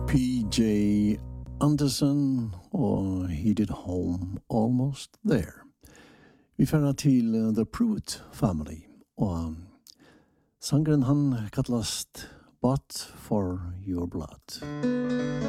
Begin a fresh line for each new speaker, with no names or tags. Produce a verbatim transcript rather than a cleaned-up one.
P J Anderson og He Did Home Almost There. Vi færa til uh, The Pruitt Family, og sangren han kallast But For Your Blood.